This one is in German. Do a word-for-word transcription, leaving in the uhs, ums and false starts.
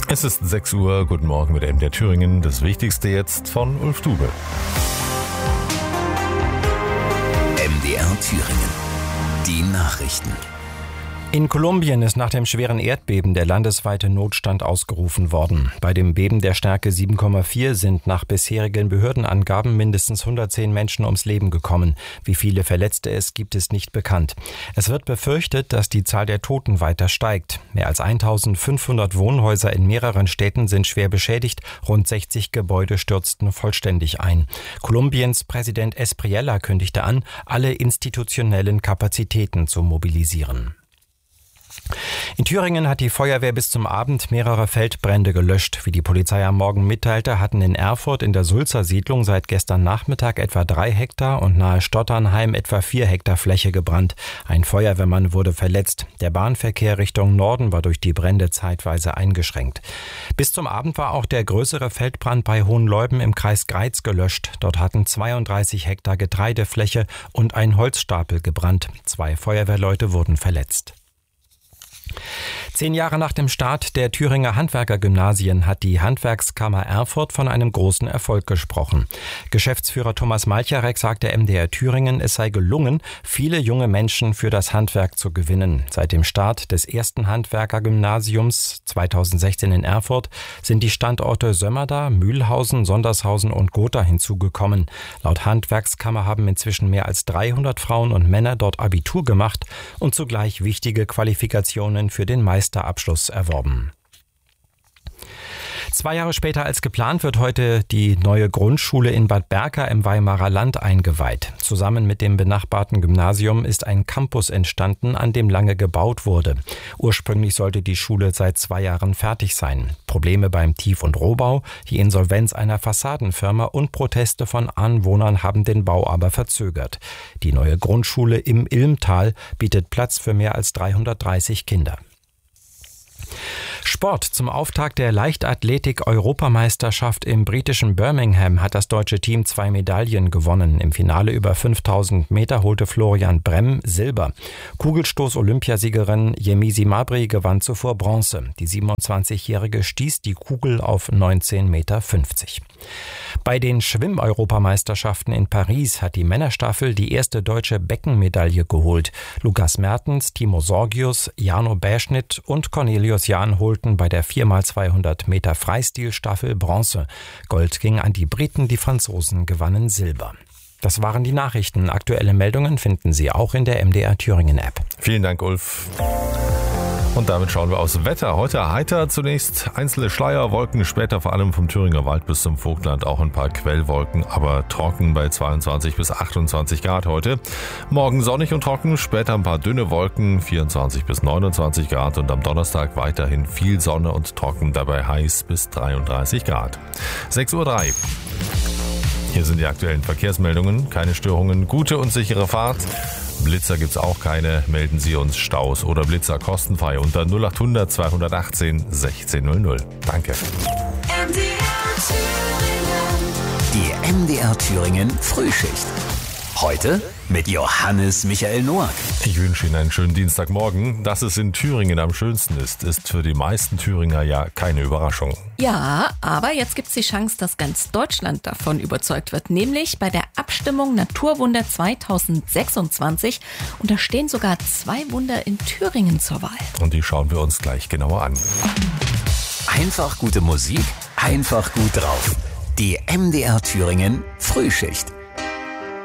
Es ist sechs Uhr, guten Morgen mit M D R Thüringen. Das Wichtigste jetzt von Ulf Dube. M D R Thüringen. Die Nachrichten. In Kolumbien ist nach dem schweren Erdbeben der landesweite Notstand ausgerufen worden. Bei dem Beben der Stärke sieben Komma vier sind nach bisherigen Behördenangaben mindestens hundertzehn Menschen ums Leben gekommen. Wie viele Verletzte es gibt, ist nicht bekannt. Es wird befürchtet, dass die Zahl der Toten weiter steigt. Mehr als eintausendfünfhundert Wohnhäuser in mehreren Städten sind schwer beschädigt. Rund sechzig Gebäude stürzten vollständig ein. Kolumbiens Präsident Espriella kündigte an, alle institutionellen Kapazitäten zu mobilisieren. In Thüringen hat die Feuerwehr bis zum Abend mehrere Feldbrände gelöscht. Wie die Polizei am Morgen mitteilte, hatten in Erfurt in der Sulzer Siedlung seit gestern Nachmittag etwa drei Hektar und nahe Stotternheim etwa vier Hektar Fläche gebrannt. Ein Feuerwehrmann wurde verletzt. Der Bahnverkehr Richtung Norden war durch die Brände zeitweise eingeschränkt. Bis zum Abend war auch der größere Feldbrand bei Hohenleuben im Kreis Greiz gelöscht. Dort hatten zweiunddreißig Hektar Getreidefläche und ein Holzstapel gebrannt. Zwei Feuerwehrleute wurden verletzt. Zehn Jahre nach dem Start der Thüringer Handwerkergymnasien hat die Handwerkskammer Erfurt von einem großen Erfolg gesprochen. Geschäftsführer Thomas Malcharek sagte M D R Thüringen, es sei gelungen, viele junge Menschen für das Handwerk zu gewinnen. Seit dem Start des ersten Handwerkergymnasiums zweitausendsechzehn in Erfurt sind die Standorte Sömmerda, Mühlhausen, Sondershausen und Gotha hinzugekommen. Laut Handwerkskammer haben inzwischen mehr als dreihundert Frauen und Männer dort Abitur gemacht und zugleich wichtige Qualifikationen für den Meisterabschluss erworben. Zwei Jahre später als geplant wird heute die neue Grundschule in Bad Berka im Weimarer Land eingeweiht. Zusammen mit dem benachbarten Gymnasium ist ein Campus entstanden, an dem lange gebaut wurde. Ursprünglich sollte die Schule seit zwei Jahren fertig sein. Probleme beim Tief- und Rohbau, die Insolvenz einer Fassadenfirma und Proteste von Anwohnern haben den Bau aber verzögert. Die neue Grundschule im Ilmtal bietet Platz für mehr als dreihundertdreißig Kinder. Sport. Zum Auftakt der Leichtathletik-Europameisterschaft im britischen Birmingham hat das deutsche Team zwei Medaillen gewonnen. Im Finale über fünftausend Meter holte Florian Bremm Silber. Kugelstoß-Olympiasiegerin Yemisi Mabry gewann zuvor Bronze. Die siebenundzwanzigjährige stieß die Kugel auf neunzehn Komma fünfzig Meter. Bei den Schwimm-Europameisterschaften in Paris hat die Männerstaffel die erste deutsche Beckenmedaille geholt. Lukas Mertens, Timo Sorgius, Jano Bärschnitt und Cornelius Jahn holten bei der vier mal zweihundert Meter Freistilstaffel Bronze. Gold ging an die Briten, die Franzosen gewannen Silber. Das waren die Nachrichten. Aktuelle Meldungen finden Sie auch in der M D R Thüringen App. Vielen Dank, Ulf. Und damit schauen wir aufs Wetter. Heute heiter, zunächst einzelne Schleierwolken, später vor allem vom Thüringer Wald bis zum Vogtland auch ein paar Quellwolken, aber trocken bei zweiundzwanzig bis achtundzwanzig Grad heute. Morgen sonnig und trocken, später ein paar dünne Wolken, vierundzwanzig bis neunundzwanzig Grad und am Donnerstag weiterhin viel Sonne und trocken, dabei heiß bis dreiunddreißig Grad. sechs Uhr drei. Hier sind die aktuellen Verkehrsmeldungen, keine Störungen, gute und sichere Fahrt. Blitzer gibt's auch keine, melden Sie uns Staus oder Blitzer kostenfrei unter null achthundert zweihundertachtzehn sechzehn null null. Danke. M D R Thüringen. Die M D R Thüringen Frühschicht. Heute mit Johannes Michael Noack. Ich wünsche Ihnen einen schönen Dienstagmorgen. Dass es in Thüringen am schönsten ist, ist für die meisten Thüringer ja keine Überraschung. Ja, aber jetzt gibt es die Chance, dass ganz Deutschland davon überzeugt wird. Nämlich bei der Abstimmung Naturwunder zweitausendsechsundzwanzig. Und da stehen sogar zwei Wunder in Thüringen zur Wahl. Und die schauen wir uns gleich genauer an. Einfach gute Musik, einfach gut drauf. Die M D R Thüringen Frühschicht.